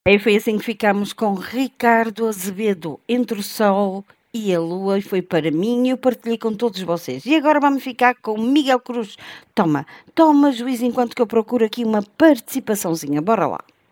Aí foi assim que ficámos com Ricardo Azevedo, Entre o Sol e a Lua, e foi para mim e eu partilhei com todos vocês. E agora vamos ficar com Miguel Cruz. Toma, juiz, enquanto que eu procuro aqui uma participaçãozinha. Bora lá.